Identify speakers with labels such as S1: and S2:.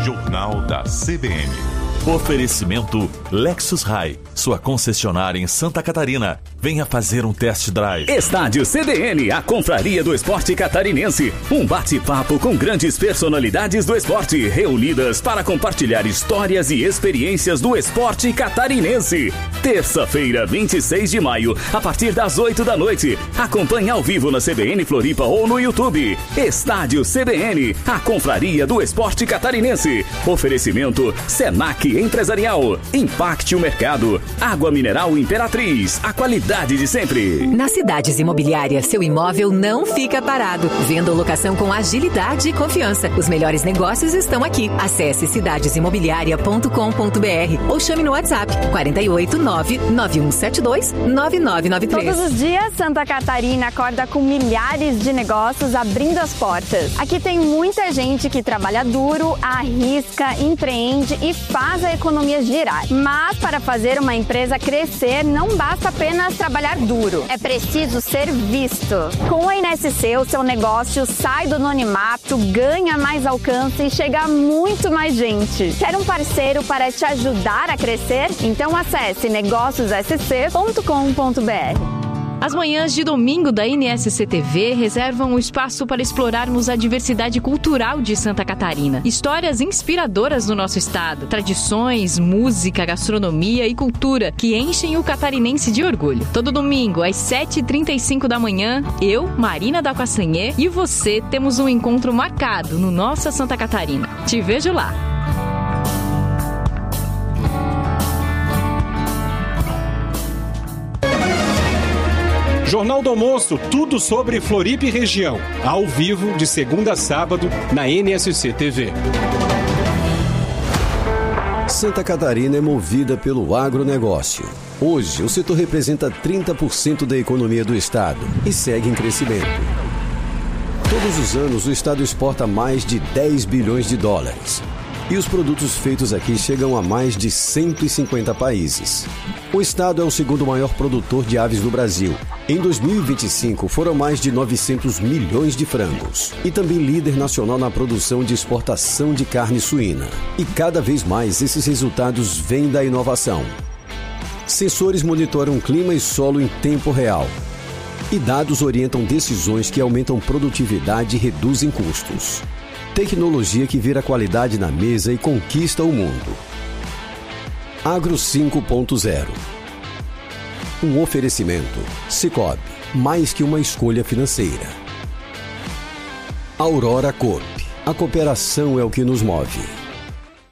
S1: Jornal da CBN.
S2: Oferecimento Lexus High, sua concessionária em Santa Catarina. Venha fazer um test drive.
S3: Estádio CDN, a confraria do esporte catarinense. Um bate-papo com grandes personalidades do esporte, reunidas para compartilhar histórias e experiências do esporte catarinense. Terça-feira, 26 de maio, a partir das 8 da noite. Acompanhe ao vivo na CBN Floripa ou no YouTube. Estádio CBN, a confraria do esporte catarinense. Oferecimento Senac Empresarial. Impacte o mercado. Água mineral Imperatriz. A qualidade de sempre.
S4: Na Cidades Imobiliárias, seu imóvel não fica parado. Venda ou locação com agilidade e confiança. Os melhores negócios estão aqui. Acesse cidadesimobiliaria.com.br ou chame no WhatsApp 489-9172-9993.
S5: Todos os dias, Santa Catarina acorda com milhares de negócios abrindo as portas. Aqui tem muita gente que trabalha duro, arrisca, empreende e faz a economia girar. Mas para fazer uma empresa crescer, não basta apenas trabalhar duro. É preciso ser visto. Com a INSC, o seu negócio sai do anonimato, ganha mais alcance e chega a muito mais gente. Quer um parceiro para te ajudar a crescer? Então acesse negóciossc.com.br.
S6: As manhãs de domingo da NSC TV reservam um espaço para explorarmos a diversidade cultural de Santa Catarina. Histórias inspiradoras do nosso estado, tradições, música, gastronomia e cultura que enchem o catarinense de orgulho. Todo domingo, às 7h35 da manhã, eu, Marina da Castanhê, e você temos um encontro marcado no Nossa Santa Catarina. Te vejo lá!
S7: Jornal do Almoço, tudo sobre Floripa e região. Ao vivo, de segunda a sábado, na NSC TV.
S8: Santa Catarina é movida pelo agronegócio. Hoje, o setor representa 30% da economia do estado e segue em crescimento. Todos os anos, o estado exporta mais de 10 bilhões de dólares. E os produtos feitos aqui chegam a mais de 150 países. O estado é o segundo maior produtor de aves do Brasil. Em 2025, foram mais de 900 milhões de frangos. E também líder nacional na produção de exportação de carne suína. E cada vez mais esses resultados vêm da inovação. Sensores monitoram clima e solo em tempo real. E dados orientam decisões que aumentam produtividade e reduzem custos. Tecnologia que vira qualidade na mesa e conquista o mundo. Agro 5.0. Um oferecimento. Sicoob, mais que uma escolha financeira. Aurora Coop. A cooperação é o que nos move.